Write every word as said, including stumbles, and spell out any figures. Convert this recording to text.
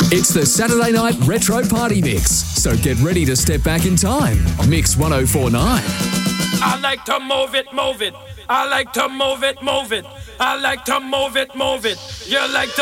It's the Saturday Night Retro Party Mix, so get ready to step back in time. Mix one oh four point nine. I like to move it, move it. I like to move it, move it. I like to move it, move it. You like to